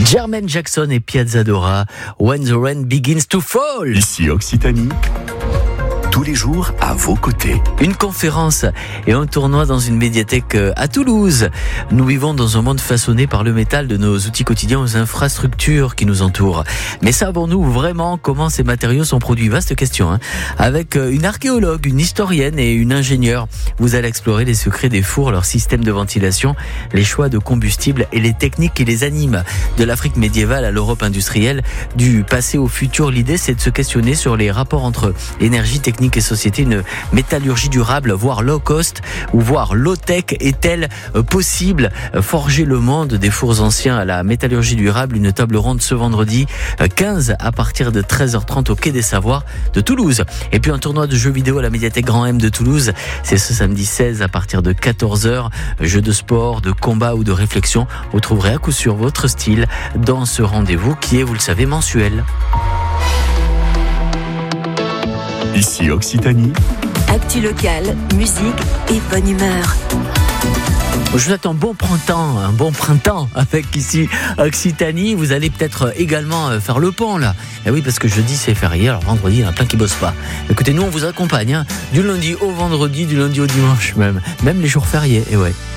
Jermaine Jackson et Piazza Dora, When the Rain Begins to Fall. Ici Occitanie, tous les jours à vos côtés. Une conférence et un tournoi dans une médiathèque à Toulouse. Nous vivons dans un monde façonné par le métal de nos outils quotidiens aux infrastructures qui nous entourent. Mais savons-nous vraiment comment ces matériaux sont produits? Vaste question, hein. Avec une archéologue, une historienne et une ingénieure, vous allez explorer les secrets des fours, leur système de ventilation, les choix de combustible et les techniques qui les animent. De l'Afrique médiévale à l'Europe industrielle, du passé au futur, l'idée c'est de se questionner sur les rapports entre énergie, technique et société. Une métallurgie durable, voire low cost ou voire low tech, est-elle possible? Forger le monde des fours anciens à la métallurgie durable, une table ronde ce vendredi 15 à partir de 13h30 au Quai des Savoirs de Toulouse. Et puis un tournoi de jeux vidéo à la médiathèque Grand M de Toulouse, c'est ce samedi 16 à partir de 14h. Jeux de sport, de combat ou de réflexion, vous trouverez à coup sûr votre style dans ce rendez-vous qui est, vous le savez, mensuel. Ici Occitanie. Actu locale, musique et bonne humeur. Je vous souhaite un bon printemps avec ici Occitanie. Vous allez peut-être également faire le pont là. Et oui, parce que jeudi c'est férié, alors vendredi il y en a plein qui bossent pas. Écoutez, nous on vous accompagne du lundi au vendredi, du lundi au dimanche même les jours fériés. Et ouais.